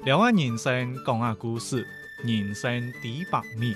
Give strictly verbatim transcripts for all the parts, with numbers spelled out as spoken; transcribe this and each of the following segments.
两岸人生讲下故事，人生第百米。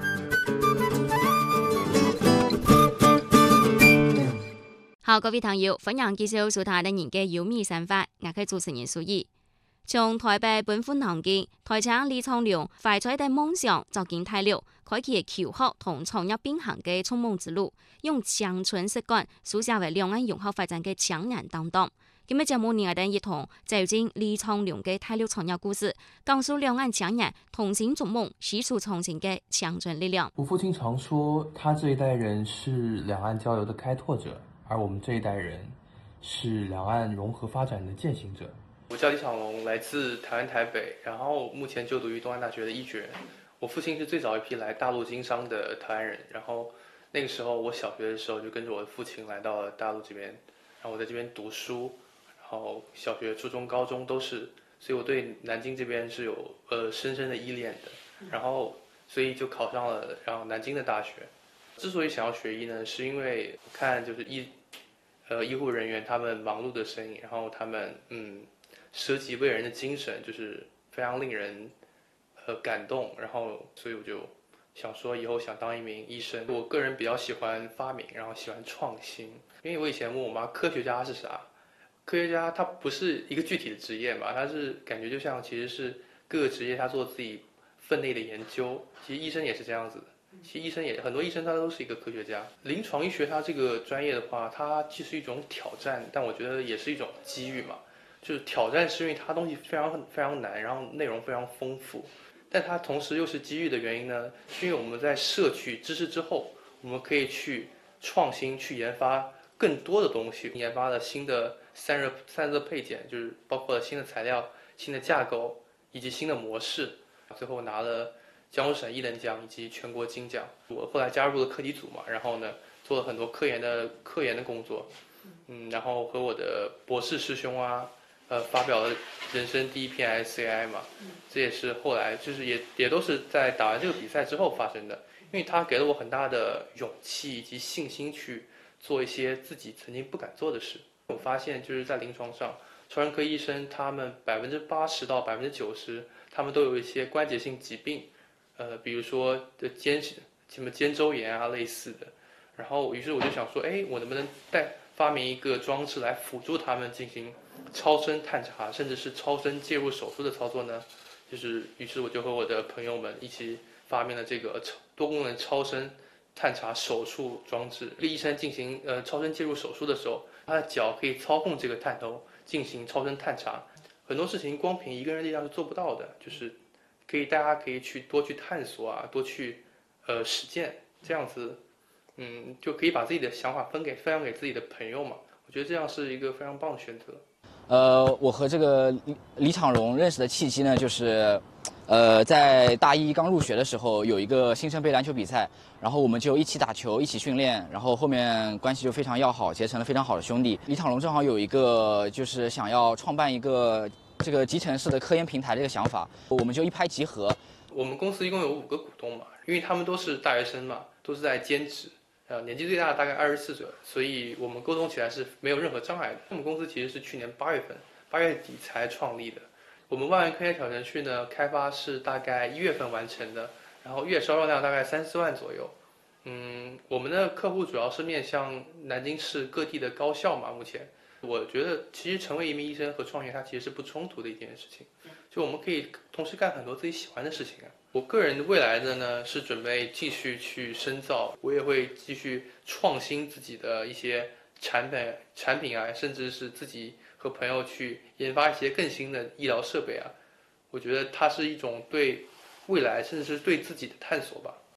好，各位朋友，歡迎繼續收睇《人嘅有米生活》，我係主持人蘇怡。從台北奔赴南京，台長李創龍懷揣的夢想走進大陸，開啟求學同創業並行嘅衝夢之路，用青春實幹書寫為兩岸融合發展嘅強人擔當。今日節目我哋一同走進李創龍嘅大陸創業故事，講述兩岸強人同心逐夢、攜手創新嘅強軍力量。 我父親常說，他這一代人是兩岸交流的開拓者，而我們這一代人是兩岸融合發展的踐行者。 我叫李創龍，來自台灣台北，然後目前就讀於東安大學的醫學。我父親是最早一批來大陸經商的台灣人，然後那個時候我小學的時候就跟着我的父親來到了大陸這邊，然後我在這邊讀書，然後小學、初中、高中都是，所以我對南京這邊是有呃深深的依戀的，然後所以就考上了然後南京的大學。之所以想要學醫呢，是因為看就是醫呃醫護人員他們忙碌的身影，然後他們嗯。捨己為人的精神就是非常令人呃感動，然後所以我就想說以後想當一名醫生。我個人比較喜歡發明，然後喜歡創新。因為我以前問我媽科學家是啥，科學家他不是一個具體的職業嘛，他是感覺就像其實是各個職業他做自己分內的研究。其實醫生也是這樣子的，其實醫生也很多醫生他都是一個科學家。臨床醫學它這個專業的話，它既是一種挑戰，但我覺得也是一種機遇嘛。就是挑戰是因為它東西非常非常難，然後內容非常豐富，但它同時又是機遇的原因呢，是因為我們在攝取知識之後，我們可以去創新，去研發更多的東西，研發了新的散熱散熱配件，就是包括了新的材料、新的架構以及新的模式，最後拿了江蘇省藝能獎以及全國金獎。我後來加入了課題組嘛，然後呢做了很多科研的科研的工作，嗯，然後和我的博士師兄啊。呃，發表了人生第一篇 S C I 嘛，這也是後來就是也也都是在打完這個比賽之後發生的，因為它給了我很大的勇氣以及信心去做一些自己曾經不敢做的事。我發現就是在臨床上，超聲科醫生他們百分之八十到百分之九十，他們都有一些關節性疾病，呃，比如說的肩什麼肩周炎啊類似的。然後於是我就想說，哎，我能不能帶發明一個裝置來輔助他們進行超聲探查，甚至是超聲介入手術的操作呢？就是於是我就和我的朋友們一起發明了這個多功能超聲探查手術裝置。一個醫生進行呃超聲介入手術的時候，他的腳可以操控這個探頭進行超聲探查。很多事情光憑一個人力量是做不到的，就是可以大家可以去多去探索啊，多去呃實踐，這樣子。嗯，就可以把自己的想法分給分享給自己的朋友嘛。我覺得這樣是一個非常棒的選擇。 呃，我和這個李李廠龍認識的契機呢，就是，呃，在大一剛入學的時候，有一個新生杯籃球比賽，然後我們就一起打球，一起訓練，然後後面關係就非常要好，結成了非常好的兄弟。李廠龍正好有一個就是想要創辦一個這個集成式的科研平台這個想法，我們就一拍即合。 我們公司一共有五個股東嘛，因為他們都是大學生嘛，都是在兼職。呃，年紀最大的大概二十四歲，所以我們溝通起來是沒有任何障礙的。我們公司其實是去年八月份八月底才創立的。我們萬元科學小程序呢，開發是大概一月份完成的，然後月銷售量大概三四萬左右。嗯，我們的客戶主要是面向南京市各地的高校嘛。目前我覺得其實成為一名醫生和創業，它其實是不衝突的一件事情。就我們可以同時幹很多自己喜歡的事情啊。我個人未來的呢是準備繼續去深造，我也會繼續創新自己的一些產品產品啊，甚至是自己和朋友去研發一些更新的醫療設備啊。我覺得它是一種對未來甚至是對自己的探索吧。